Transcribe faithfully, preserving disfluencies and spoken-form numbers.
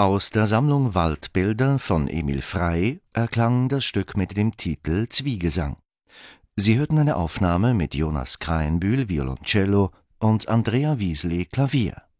Aus der Sammlung Waldbilder von Emil Frey erklang das Stück mit dem Titel Zwiegesang. Sie hörten eine Aufnahme mit Jonas Krähenbühl, Violoncello, und Andrea Wiesli, Klavier.